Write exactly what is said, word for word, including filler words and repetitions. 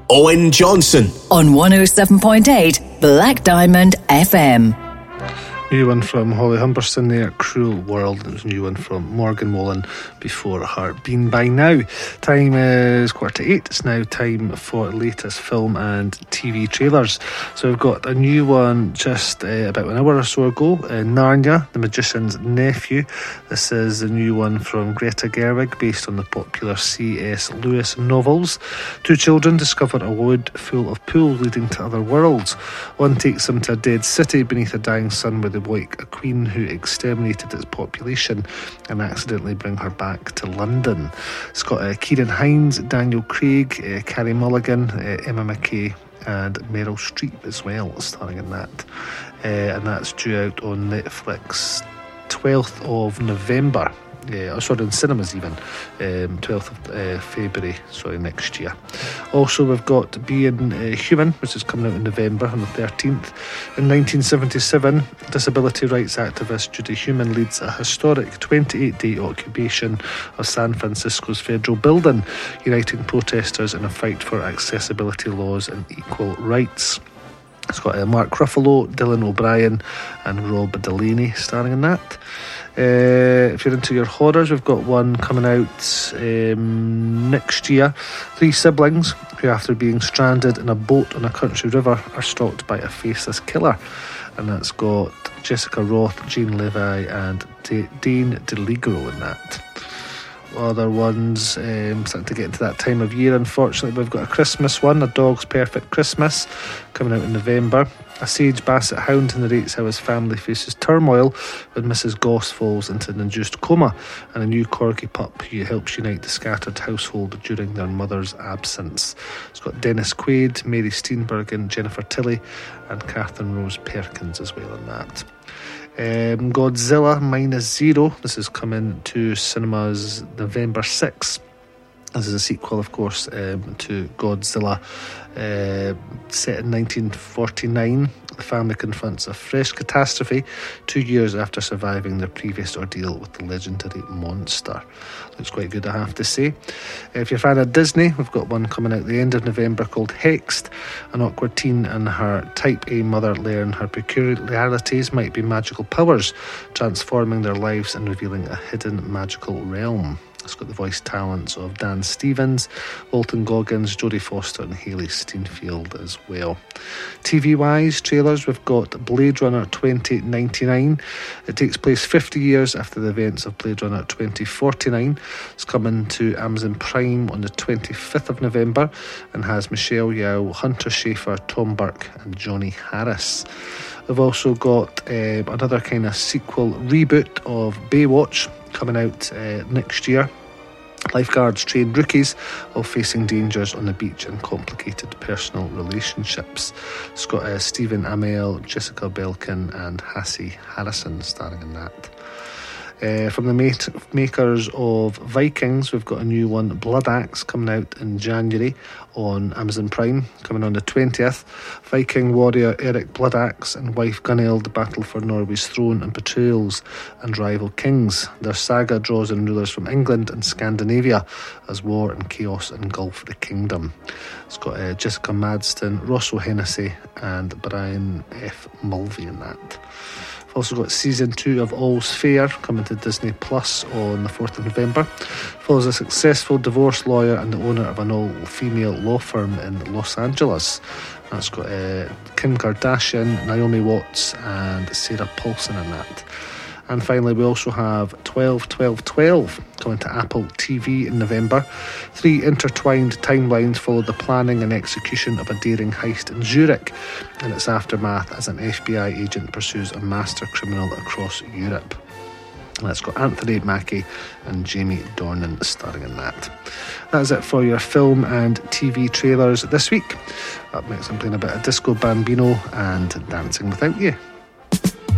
Owen Johnson on one oh seven point eight Black Diamond F M. New one from Holly Humberstone there, Cruel World. It was a new one from Morgan Wallen before her Been By Now. Time is quarter to eight. It's now time for latest film and T V trailers. So we've got a new one just uh, about an hour or so ago, uh, Narnia, the Magician's Nephew. This is a new one from Greta Gerwig, based on the popular C S Lewis novels. Two children discover a wood full of pools leading to other worlds. One takes them to a dead city beneath a dying sun where they wake a queen who exterminated its population and accidentally bring her back to London. It's got uh, Kieran Hines, Daniel Craig, uh, Carey Mulligan, uh, Emma Mackey and Meryl Streep as well, starring in that. Uh, and that's due out on Netflix twelfth of November. Yeah, uh, sorry, in cinemas even, um, twelfth of uh, February, sorry, next year. Also, we've got Being uh, Human, which is coming out in November on the thirteenth. In nineteen seventy-seven, disability rights activist Judy Heumann leads a historic twenty-eight day occupation of San Francisco's federal building, uniting protesters in a fight for accessibility laws and equal rights. It's got uh, Mark Ruffalo, Dylan O'Brien and Rob Delaney starring in that. Uh, if you're into your horrors, we've got one coming out um, next year. Three siblings who, after being stranded in a boat on a country river, are stalked by a faceless killer. And that's got Jessica Roth, Jean Levi and D- Dane DeLigro in that. Other ones, um, starting to get into that time of year, unfortunately. We've got a Christmas one, A Dog's Perfect Christmas, coming out in November. A sage basset hound narrates how his family faces turmoil when Missus Goss falls into an induced coma, and a new corgi pup who helps unite the scattered household during their mother's absence. It's got Dennis Quaid, Mary Steenburgen, Jennifer Tilly and Catherine Rose Perkins as well in that. Um, Godzilla Minus Zero. This is coming to cinemas November sixth. This is a sequel, of course, um, to Godzilla, uh, set in nineteen forty-nine. The family confronts a fresh catastrophe two years after surviving their previous ordeal with the legendary monster. Looks quite good, I have to say. If you're a fan of Disney, we've got one coming out at the end of November called Hexed. An awkward teen and her Type A mother learn her peculiarities might be magical powers, transforming their lives and revealing a hidden magical realm. It's got the voice talents of Dan Stevens, Walton Goggins, Jodie Foster and Hayley Steinfeld as well. T V-wise, trailers, we've got Blade Runner twenty ninety-nine. It takes place fifty years after the events of Blade Runner twenty forty-nine. It's coming to Amazon Prime on the twenty-fifth of November and has Michelle Yeoh, Hunter Schafer, Tom Burke and Johnny Harris. We've also got uh, another kind of sequel reboot of Baywatch coming out uh, next year. Lifeguards train rookies while facing dangers on the beach and complicated personal relationships. It's got uh, Stephen Amell, Jessica Belkin and Hassie Harrison starring in that. Uh, from the mate, makers of Vikings, we've got a new one, Blood Axe, coming out in January on Amazon Prime, coming on the twentieth. Viking warrior Eric Bloodaxe and wife Gunnhild battle for Norway's throne and betrayals and rival kings. Their saga draws in rulers from England and Scandinavia as war and chaos engulf the kingdom. It's got uh, Jessica Madston, Ross O'Hennessy and Brian F. Mulvey in that. We've also got season two of All's Fair coming to Disney Plus on the fourth of November. Follows a successful divorce lawyer and the owner of an all-female law firm in Los Angeles. That's got uh, Kim Kardashian, Naomi Watts and Sarah Paulson in that. And finally, we also have twelve twelve twelve coming to Apple T V in November. Three intertwined timelines follow the planning and execution of a daring heist in Zurich and its aftermath as an F B I agent pursues a master criminal across Europe. That's got Anthony Mackie and Jamie Dornan starring in that. That's it for your film and T V trailers this week. Up next, I'm playing a bit of Disco Bambino and Dancing Without You.